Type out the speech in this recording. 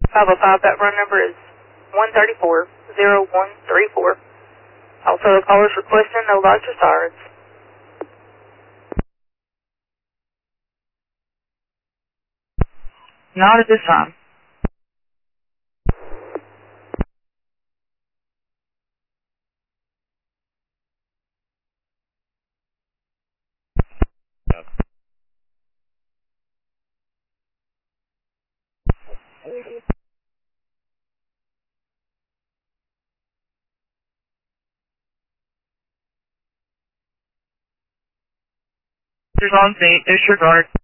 505, that run number is 134-0134. Also, the caller's requesting no lights or sirens. Not at this time. There's on scene, disregard.